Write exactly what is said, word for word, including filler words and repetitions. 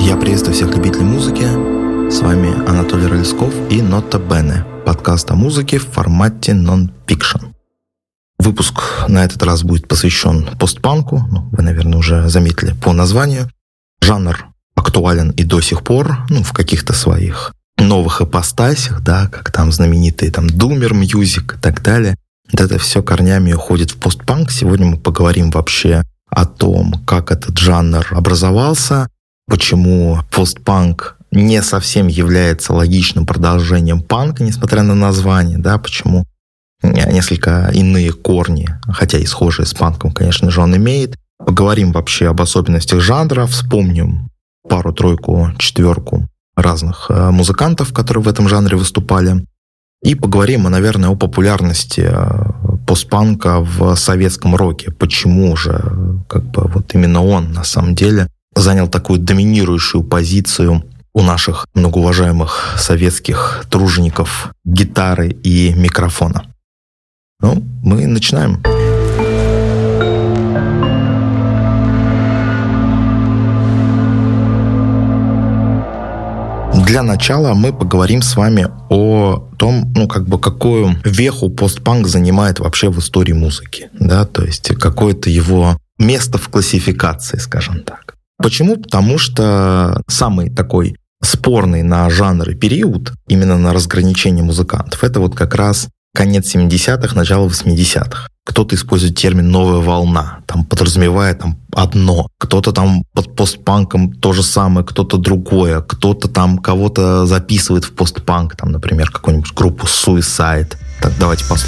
Я приветствую всех любителей музыки. С вами Анатолий Рыльсков и Нота Бене, подкаст о музыке в формате нон-фикшн. Выпуск на этот раз будет посвящен постпанку. Ну, вы, наверное, уже заметили по названию. Жанр актуален и до сих пор, ну, в каких-то своих новых ипостасях, да, как там знаменитые там Думер Мьюзик и так далее. Вот это все корнями уходит в постпанк. Сегодня мы поговорим вообще о том, как этот жанр образовался, почему постпанк не совсем является логичным продолжением панка, несмотря на название, да, почему несколько иные корни, хотя и схожие с панком, конечно же, он имеет. Поговорим вообще об особенностях жанра, вспомним пару-тройку, четверку разных музыкантов, которые в этом жанре выступали, и поговорим, наверное, о популярности постпанка в советском роке. Почему же как бы вот именно он на самом деле занял такую доминирующую позицию у наших многоуважаемых советских тружеников гитары и микрофона. Ну, мы начинаем. Для начала мы поговорим с вами о том, ну, как бы, какую веху постпанк занимает вообще в истории музыки, да, то есть какое-то его место в классификации, скажем так. Почему? Потому что самый такой спорный на жанры период, именно на разграничение музыкантов, это вот как раз конец семидесятых, начало восьмидесятых. Кто-то использует термин «новая волна», там, подразумевая там одно. Кто-то там под постпанком то же самое, кто-то другое. Кто-то там кого-то записывает в постпанк, там, например, какую-нибудь группу Suicide. Так, давайте послушаем.